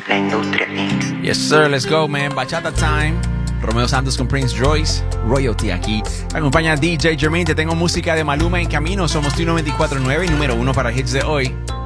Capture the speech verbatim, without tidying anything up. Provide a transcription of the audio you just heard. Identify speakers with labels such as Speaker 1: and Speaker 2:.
Speaker 1: La Industria incorporated.
Speaker 2: Yes, sir. Let's go, man. Bachata time. Romeo Santos con Prince Royce. Royalty aquí. Me acompaña D J Jermaine. Te tengo música de Maluma en camino. Somos T noventa y cuatro punto nueve y número uno para hits de hoy.